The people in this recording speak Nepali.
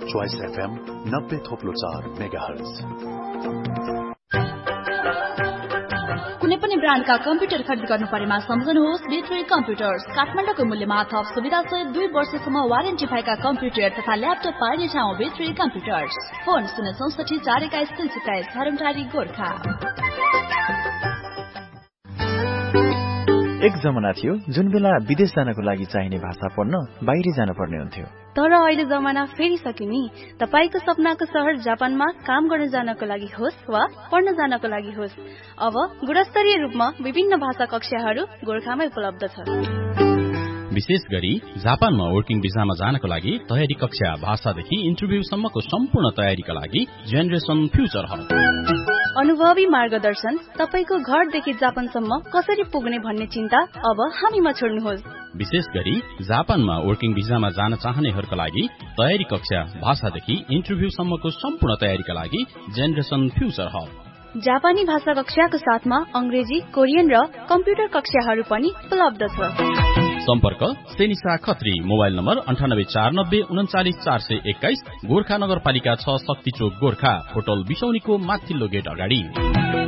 Choice FM 90.4 megahertz. कुनै पनि ब्रान्डका कम्प्युटर खरिद गर्नु परेमा सम्झनुहोस् B3 कम्प्युटर्स। काठमाडौँको मूल्यमा थप सुविधा सहित 2 वर्षसम्म वारेन्टी भएका कम्प्युटर तथा ल्यापटप पाइने ठाउँ B3 कम्प्युटर्स। फोन 064 421 327 हरमटारी गोर्खा। एक जमाना थियो जुन बेला विदेश जानको लागि चाहिने भाषा पढ्न बाहिर जान पर्ने हुन्थ्यो। तर अहिले जमाना फेरिसक्यो नि। तपाईको सपनाको शहर जापानमा काम गर्न जानको लागि होस् वा पढ्न जानको लागि होस्, अब गुणस्तरीय रूपमा विभिन्न भाषा कक्षाहरू गोर्खामै उपलब्ध छ। विशेष गरी जापानमा वर्किङ भिजामा जानको लागि तयारी कक्षा, भाषादेखि इन्टरभ्यूसम्मको सम्पूर्ण तयारीका लागि जेनेरेसन फ्युचर हब। अनुभवी मार्गदर्शन, तपाईको घरदेखि जापानसम्म कसरी पुग्ने भन्ने चिन्ता अब हामीमा छोड्नुहोस्। विशेष गरी जापानमा वर्किङ भिजामा जान चाहनेहरूका लागि तयारी कक्षा, भाषादेखि इन्टरभ्यूसम्मको सम्पूर्ण तयारीका लागि जेनेरेसन फ्युचर हब। जापानी भाषा कक्षाको साथमा अंग्रेजी, कोरियन र कम्प्युटर कक्षाहरू पनि उपलब्ध छ। सम्पर्क सेनिसा खत्री, मोबाइल नम्बर 9849 39421, गोर्खा नगरपालिका 6 शक्ति चोक गोर्खा, होटल बिसौनीको माथिल्लो गेट अगाडि।